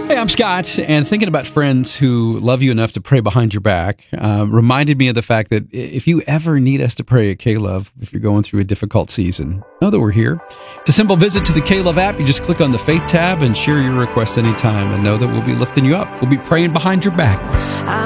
Hey, I'm Scott, and thinking about friends who love you enough to pray behind your back reminded me of the fact that if you ever need us to pray at K-Love, if you're going through a difficult season, know that we're here. It's a simple visit to the K-Love app. You just click on the Faith tab and share your request anytime, and know that we'll be lifting you up. We'll be praying behind your back.